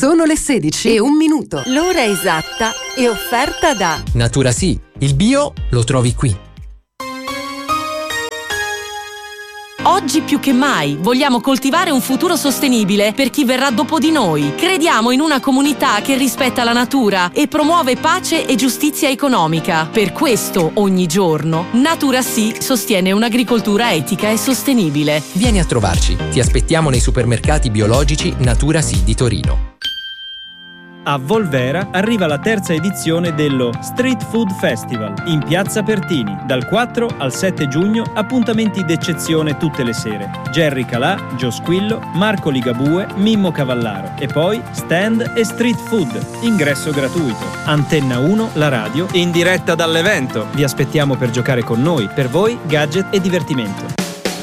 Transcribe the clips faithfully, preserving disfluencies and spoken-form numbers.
Sono le sedici e un minuto. L'ora esatta è offerta da Natura Sì, il bio lo trovi qui. Oggi più che mai vogliamo coltivare un futuro sostenibile per chi verrà dopo di noi. Crediamo in una comunità che rispetta la natura e promuove pace e giustizia economica. Per questo, ogni giorno, Natura Sì sostiene un'agricoltura etica e sostenibile. Vieni a trovarci. Ti aspettiamo nei supermercati biologici Natura Sì di Torino. A Volvera arriva la terza edizione dello Street Food Festival in Piazza Pertini. Dal quattro al sette giugno, appuntamenti d'eccezione tutte le sere. Jerry Calà, Gio Squillo, Marco Ligabue, Mimmo Cavallaro. E poi stand e street food. Ingresso gratuito. Antenna uno, la radio, in diretta dall'evento. Vi aspettiamo per giocare con noi. Per voi, gadget e divertimento.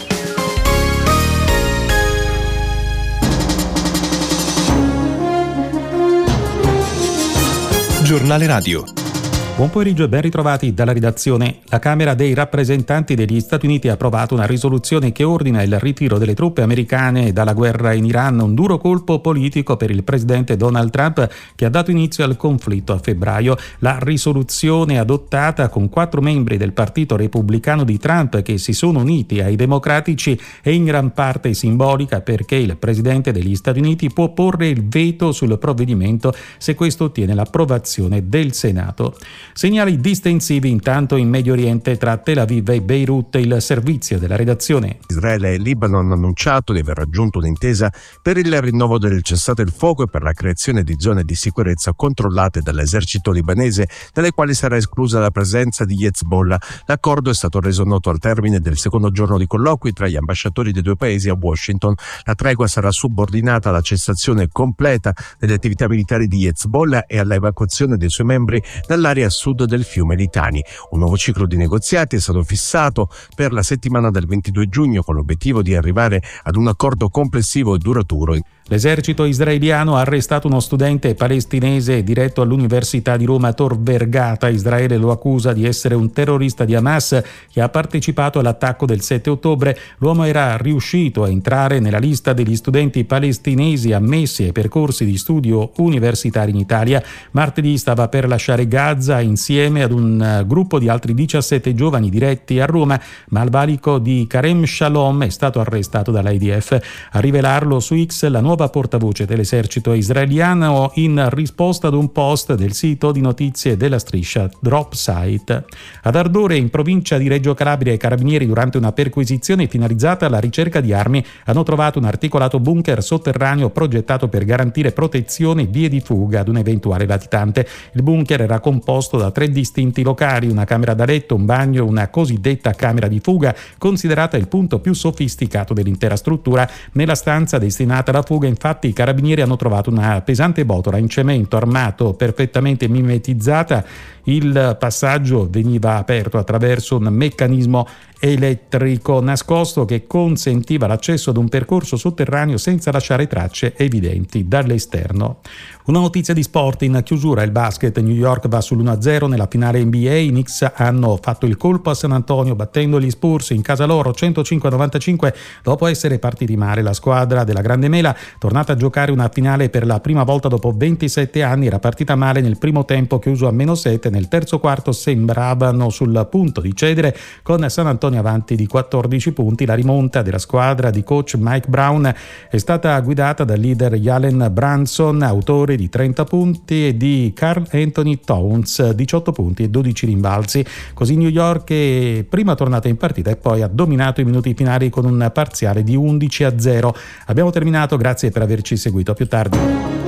Giornale Radio. Buon pomeriggio e ben ritrovati dalla redazione. La Camera dei rappresentanti degli Stati Uniti ha approvato una risoluzione che ordina il ritiro delle truppe americane dalla guerra in Iran, un duro colpo politico per il presidente Donald Trump che ha dato inizio al conflitto a febbraio. La risoluzione adottata con quattro membri del partito repubblicano di Trump che si sono uniti ai democratici è in gran parte simbolica perché il presidente degli Stati Uniti può porre il veto sul provvedimento se questo ottiene l'approvazione del Senato. Segnali distensivi intanto in Medio Oriente tra Tel Aviv e Beirut, il servizio della redazione. Israele e il Libano hanno annunciato di aver raggiunto un'intesa per il rinnovo del cessate il fuoco e per la creazione di zone di sicurezza controllate dall'esercito libanese, dalle quali sarà esclusa la presenza di Hezbollah. L'accordo è stato reso noto al termine del secondo giorno di colloqui tra gli ambasciatori dei due paesi a Washington. La tregua sarà subordinata alla cessazione completa delle attività militari di Hezbollah e all'evacuazione dei suoi membri dall'area sud del fiume Litani. Un nuovo ciclo di negoziati è stato fissato per la settimana del ventidue giugno con l'obiettivo di arrivare ad un accordo complessivo e duraturo. L'esercito israeliano ha arrestato uno studente palestinese diretto all'Università di Roma Tor Vergata. Israele lo accusa di essere un terrorista di Hamas che ha partecipato all'attacco del sette ottobre. L'uomo era riuscito a entrare nella lista degli studenti palestinesi ammessi ai percorsi di studio universitari in Italia. Martedì stava per lasciare Gaza insieme ad un gruppo di altri diciassette giovani diretti a Roma, ma al valico di Karem Shalom è stato arrestato dall'I D F. A rivelarlo su X la nuova portavoce dell'esercito israeliano in risposta ad un post del sito di notizie della striscia Drop Site. Ad Ardore, in provincia di Reggio Calabria, i carabinieri durante una perquisizione finalizzata alla ricerca di armi hanno trovato un articolato bunker sotterraneo progettato per garantire protezione e vie di fuga ad un eventuale latitante. Il bunker era composto da tre distinti locali, una camera da letto, un bagno e una cosiddetta camera di fuga, considerata il punto più sofisticato dell'intera struttura. Nella stanza destinata alla fuga, infatti, i carabinieri hanno trovato una pesante botola in cemento armato perfettamente mimetizzata. Il passaggio veniva aperto attraverso un meccanismo elettrico nascosto che consentiva l'accesso ad un percorso sotterraneo senza lasciare tracce evidenti dall'esterno. Una notizia di sport in chiusura: il basket. New York va sull'uno a zero nella finale N B A. I Knicks hanno fatto il colpo a San Antonio battendo gli Spurs in casa loro centocinque a novantacinque dopo essere partiti male. La squadra della Grande Mela, tornata a giocare una finale per la prima volta dopo ventisette anni, era partita male nel primo tempo chiuso a meno sette. Nel terzo quarto sembravano sul punto di cedere con San Antonio avanti di quattordici punti. La rimonta della squadra di coach Mike Brown è stata guidata dal leader Jalen Brunson, autore di trenta punti, e di Karl Anthony Towns, diciotto punti e dodici rimbalzi. Così New York è prima tornata in partita e poi ha dominato i minuti finali con un parziale di undici a zero. Abbiamo terminato, grazie per averci seguito. A più tardi.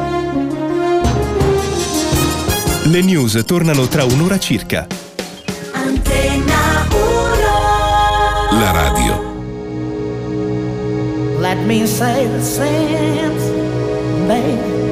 Le news tornano tra un'ora circa. Antenna uno. La radio. Let me say the same, baby.